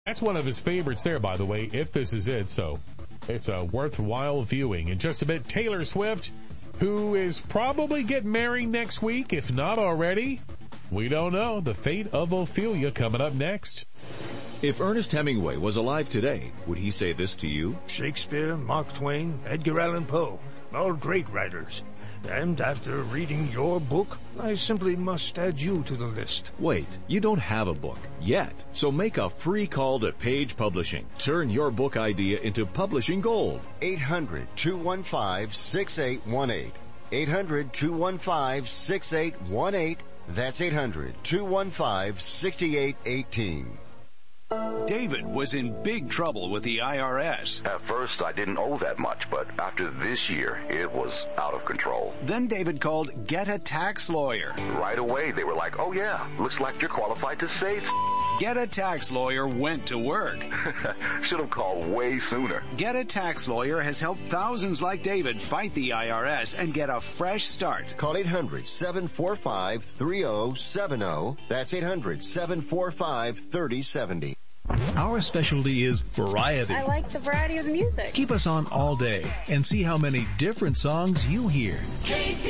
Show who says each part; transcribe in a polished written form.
Speaker 1: That's one of his favorites there, by the way, If This Is It, so it's a worthwhile viewing. In just a bit, Taylor Swift, who is probably getting married next week, if not already. We don't know. The fate of Ophelia coming up next.
Speaker 2: If Ernest Hemingway was alive today, would he say this to you?
Speaker 3: Shakespeare, Mark Twain, Edgar Allan Poe, all great writers. And after reading your book, I simply must add you to the list.
Speaker 2: Wait, you don't have a book yet. So make a free call to Page Publishing. Turn your book idea into publishing gold.
Speaker 4: 800-215-6818. 800-215-6818. That's 800-215-6818.
Speaker 5: David was in big trouble with the IRS.
Speaker 6: At first, I didn't owe that much, but after this year, it was out of control.
Speaker 5: Then David called Get a Tax Lawyer.
Speaker 6: Right away, they were like, oh yeah, looks like you're qualified to save.
Speaker 5: Get a Tax Lawyer went to work.
Speaker 6: Should have called way sooner.
Speaker 5: Get a Tax Lawyer has helped thousands like David fight the IRS and get a fresh start.
Speaker 4: Call 800-745-3070. That's 800-745-3070.
Speaker 7: Our specialty is variety.
Speaker 8: I like the variety of the music.
Speaker 7: Keep us on all day and see how many different songs you hear.